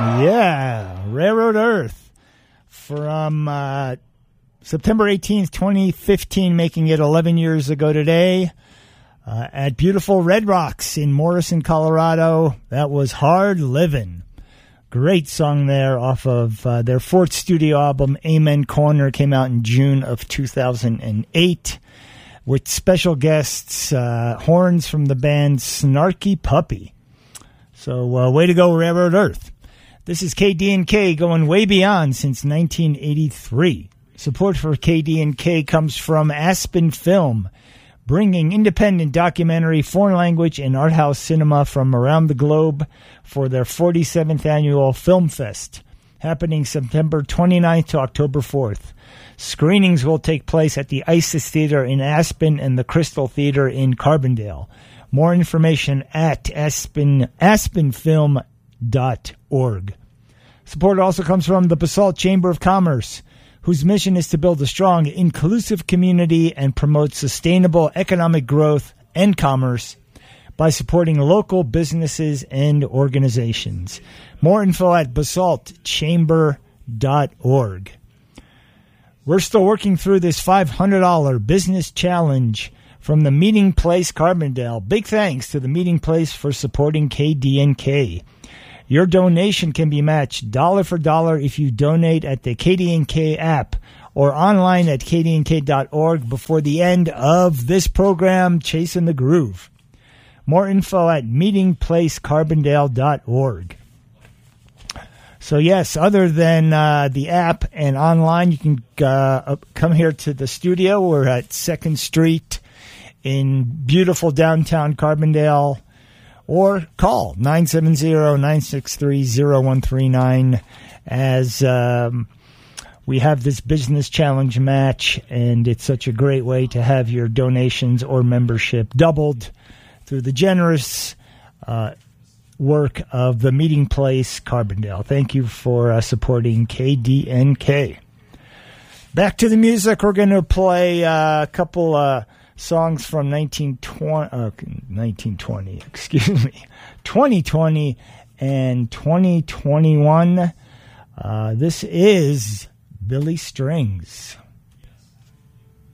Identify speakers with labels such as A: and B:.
A: Yeah, Railroad Earth from September 18th, 2015, making it 11 years ago today at beautiful Red Rocks in Morrison, Colorado. That was Hard Livin'. Great song there off of their fourth studio album, Amen Corner, came out in June of 2008 with special guests, horns from the band Snarky Puppy. So way to go, Railroad Earth. This is KDNK going way beyond since 1983. Support for KDNK comes from Aspen Film, bringing independent documentary, foreign language, and art house cinema from around the globe for their 47th annual Film Fest, happening September 29th to October 4th. Screenings will take place at the Isis Theater in Aspen and the Crystal Theater in Carbondale. More information at aspenfilm.org. Support also comes from the Basalt Chamber of Commerce, whose mission is to build a strong, inclusive community and promote sustainable economic growth and commerce by supporting local businesses and organizations. More info at basaltchamber.org. We're still working through this $500 business challenge from the Meeting Place Carbondale. Big thanks to the Meeting Place for supporting KDNK. Your donation can be matched dollar for dollar if you donate at the KDNK app or online at kdnk.org before the end of this program, Chasing the Groove. More info at meetingplacecarbondale.org. So yes, other than the app and online, you can come here to the studio. We're at 2nd Street in beautiful downtown Carbondale, or call 970-963-0139 as we have this business challenge match, and it's such a great way to have your donations or membership doubled through the generous work of the Meeting Place Carbondale. Thank you for supporting KDNK. Back to the music. We're going to play a couple songs from 2020 and 2021. This is Billy Strings.